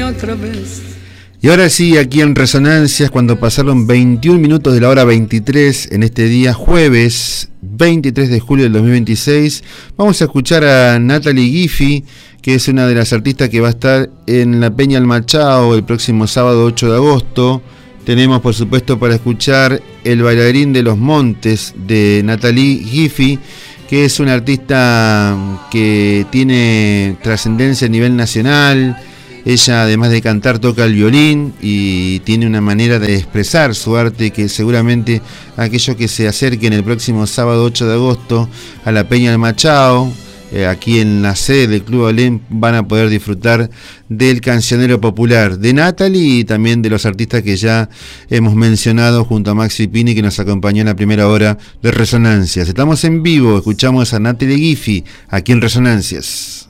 otra vez. Y ahora sí, aquí en Resonancias, cuando pasaron 21 minutos de la hora 23, en este día jueves 23 de julio del 2026, vamos a escuchar a Natalie Giffy, que es una de las artistas que va a estar en la Peña El Machao el próximo sábado 8 de agosto. Tenemos, por supuesto, para escuchar El bailarín de los montes de Natalie Giffy, que es una artista que tiene trascendencia a nivel nacional. Ella, además de cantar, toca el violín y tiene una manera de expresar su arte que seguramente aquellos que se acerquen el próximo sábado 8 de agosto a la Peña del Machao, aquí en la sede del Club Alem, van a poder disfrutar del cancionero popular de Natalie y también de los artistas que ya hemos mencionado junto a Maxi Pini, que nos acompañó en la primera hora de Resonancias. Estamos en vivo, escuchamos a Natalie Giffy aquí en Resonancias.